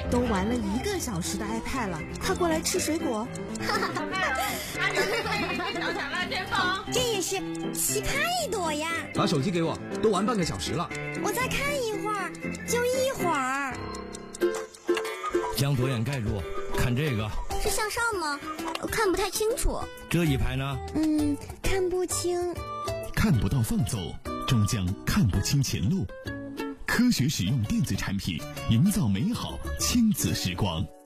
都玩了1个小时的 iPad 了，快过来吃水果。 小辣煎包， 这也是奇葩一朵呀！ 把手机给我，都玩半个小时了。 我再看一会儿，就一会儿。 将左眼盖住，看这个。 是向上吗？看不太清楚。 这一排呢？ 看不清。 看不到放走，终将看不清前路。科学使用电子产品，营造美好亲子时光。